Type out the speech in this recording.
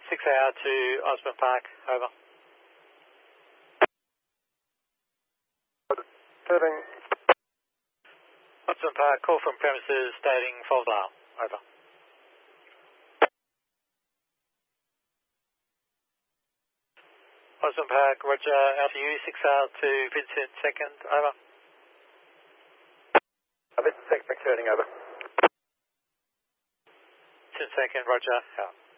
6AR to Osborne Park, over. 13. Osborne Park, call from premises stating false alarm, over. Osborne Park, roger, LTU 6R to Vincent second, over. Vincent second, turning over. Vincent second, roger, out.